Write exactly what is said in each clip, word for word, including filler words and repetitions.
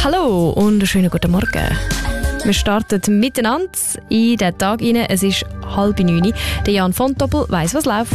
Hallo und schönen guten Morgen. Wir starten miteinander in den Tag rein. Es ist halb neun. Der Jan von Doppel weiss, was läuft.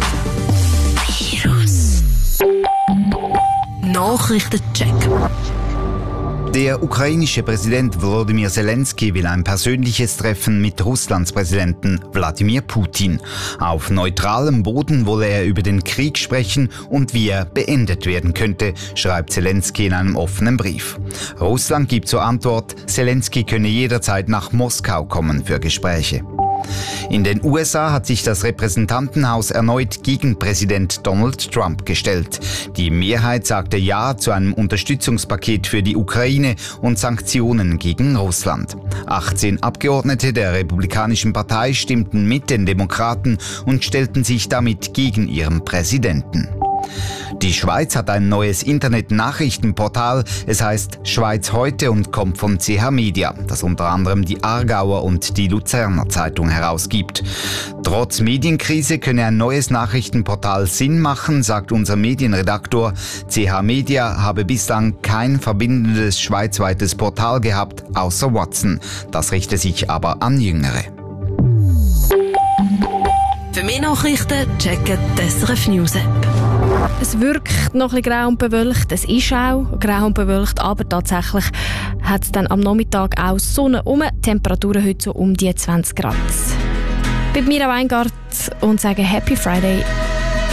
Virus. Nachrichtencheck. Der ukrainische Präsident Volodymyr Zelensky will ein persönliches Treffen mit Russlands Präsidenten Wladimir Putin. Auf neutralem Boden wolle er über den Krieg sprechen und wie er beendet werden könnte, schreibt Zelensky in einem offenen Brief. Russland gibt zur Antwort, Zelensky könne jederzeit nach Moskau kommen für Gespräche. In den U S A hat sich das Repräsentantenhaus erneut gegen Präsident Donald Trump gestellt. Die Mehrheit sagte Ja zu einem Unterstützungspaket für die Ukraine und Sanktionen gegen Russland. achtzehn Abgeordnete der Republikanischen Partei stimmten mit den Demokraten und stellten sich damit gegen ihren Präsidenten. Die Schweiz hat ein neues Internet-Nachrichtenportal. Es heißt Schweiz heute und kommt von C H Media, das unter anderem die Aargauer und die Luzerner Zeitung herausgibt. Trotz Medienkrise könne ein neues Nachrichtenportal Sinn machen, sagt unser Medienredaktor. C H Media habe bislang kein verbindendes schweizweites Portal gehabt, außer Watson. Das richte sich aber an Jüngere. Für mehr Nachrichten checken die S R F News App. Es wirkt noch ein bisschen grau und bewölkt. Es ist auch grau und bewölkt, aber tatsächlich hat es dann am Nachmittag auch Sonne um. Temperaturen heute so um die zwanzig Grad. Bei mir auch Weingart und sagen Happy Friday.